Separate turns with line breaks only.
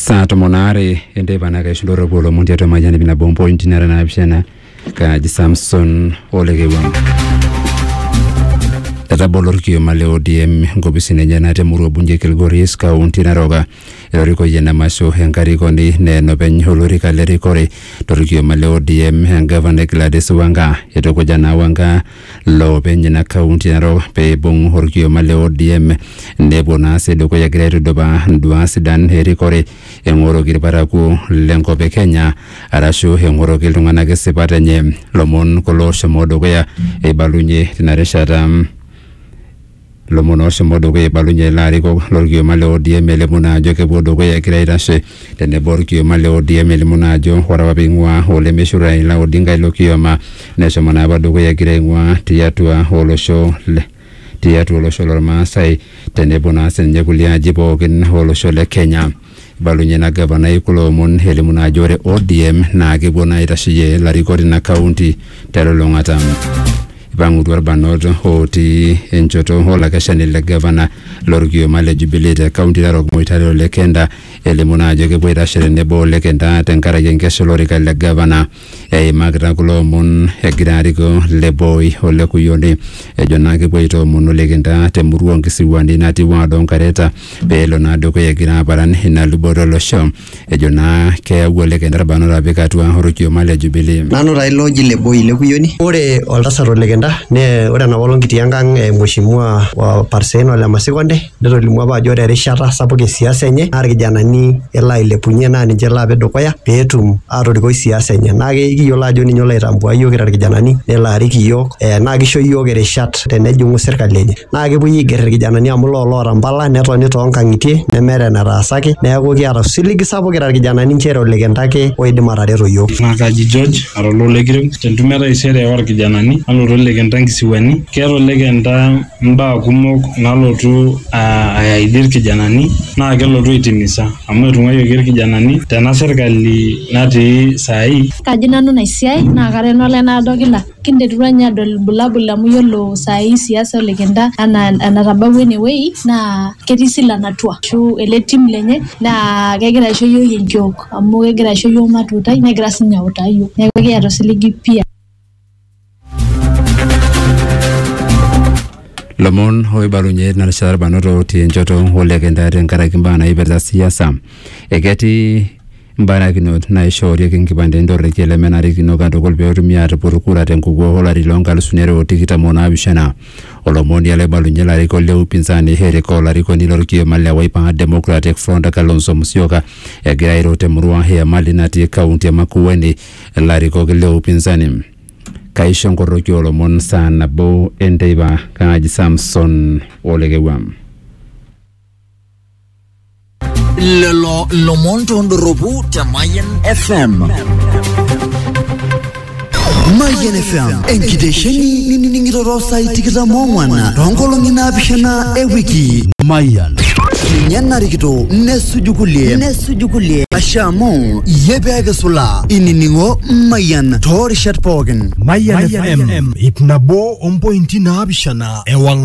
Saa tomonare endebana kaishindoro kulo munti ato majani bina bombo intinara na bishana ka Samson Olegewa. Tata bolorki male ODM ngobisine nyana te muru bunje Kilgoris ka untinaroga eriko yena maso henkari kondi ne noben holori kaleri kore torki male ODM Governor Gladys Wanga etoko jana Wanga lo benyana ka untinaroga pe bong horki male ODM ne bonase doko ya gredo doba ndwa sidan heri kore engoro giribaraku lenko be Kenya arashu engoro gilungana gesipatanye lomon kolo shomodo ya ebalunye tinareshara lomono shomodo ke balunye lariko lorgio male ODM le munajo ke bodo ke kreirashe tene borgio male ODM le munajo wara bingwa ole meshura ila odinga lokio ma nesho mana bado ke kreingwa tiatua holosho le tiatu holosho lorma sai tene bona senye kulia jibo ken holosho le Kenya balunye na gavana ikulo mon hele munajo re ODM na ke bona itashiye lariko na county tero longata bangu dwarbanoto hoti enchoto hola kashani le governor lorgio male jubilate county la rok moitalo lekenda ele munajo ke boira shere nebo lekenda tenkara yengesho lorika le governor magra kulo mon egrariko le boy ole kuyone jona ke boito mon lekenda temuru ngisiwandi nati wado kareta belo na doko yegira baran hina luboro lo shom jona ke wole kendra banora bekatwa horokio male jubilate
nanu railo jile boy le kuyoni ore oltasaro lekenda ne ore na bolongi tiangang mheshimiwa wa Parseno la Masikonde ndio limwaba ajore rishata sapuke siasa enye arkijanani ela ilepunye na ninje la bedokoya petum atoriko siasa enye na kiyiolo ajo ninyo laitambua yiok irkijanani nela ariki yiok na kisho yiok rishat tenejungu serikali enye na kepuoi aiger irkijanani amu loota mbala netoni toonkangitie nemere nataasaki neeku kiata siligi sapuk irkijanani nchere olekendake oidim atareto yiok
na kaji George arolo lekirem tentumeta isere orkijanani aloto lekenda nkisiwani kero lekenda mbaa kumok nalotu aidir kijanani na kelotu itimisa amu etungayo kijanani tena serikali natii sai
kaji nanu naisiai na kareno lena dogila kindeturanya dol bulabula muyolo sai siasa lekenda anatabawe anyway na ketisila natua shu ele team lenye na kegira aisho yiok enjok amu kegira aisho yiok matutai negira sinya utayo neeku kiata siligi pia
Lomon hoi balunye na rishar banoto tienjoto hole kenda tenkara kimbana iberza siyasa egeti mbana kinot na ishori kinkibande ndore kele menari kinoka kolbe otumia tepurukura tenkugo hola rilonga lusunere otikita mona abishana olomoni yale balunye la riko le upinzani heriko la riko nilorukio mali ya Wiper Democratic Front Kalonzo Musyoka egira irote murua hea mali nati kaunti ya Makueni la riko le upinzani kaisho ngorokio olomon sana bo endeiba kaji Samson Olegewa
Lelo Lomonto ndorobu Mayan FM Mayan FM enkidesheni niningirorosa itikita mongwana rongolo ngina bishana ewiki Mayan Nyanarikito nesujukulie Ashamo yebege sula ininingo Mayan Tori Shatpogen
Mayan FM ipnabo 1.9 ewang